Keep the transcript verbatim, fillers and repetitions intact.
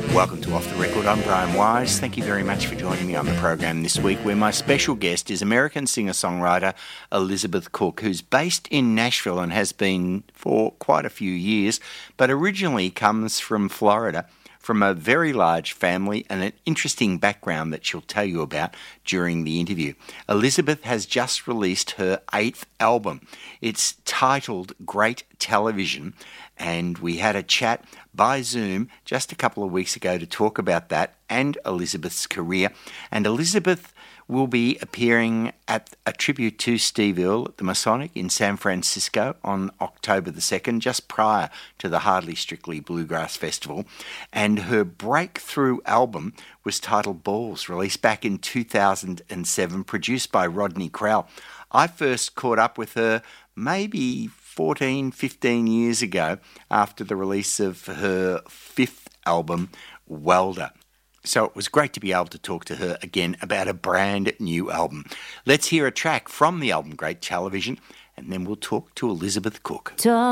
Welcome to Off the Record. I'm Brian Wise. Thank you very much for joining me on the program this week, where my special guest is American singer-songwriter Elizabeth Cook, who's based in Nashville and has been for quite a few years, but originally comes from Florida, from a very large family and an interesting background that she'll tell you about during the interview. Elizabeth has just released her eighth album. It's titled Great Television, and we had a chat by Zoom just a couple of weeks ago to talk about that and Elizabeth's career. And Elizabeth will be appearing at a tribute to Steve Earle at the Masonic in San Francisco on October the second, just prior to the Hardly Strictly Bluegrass Festival. And her breakthrough album was titled Balls, released back in two thousand seven, produced by Rodney Crowell. I first caught up with her maybe fourteen, fifteen years ago after the release of her fifth album, Welder. So it was great to be able to talk to her again about a brand new album. Let's hear a track from the album Great Television, and then we'll talk to Elizabeth Cook.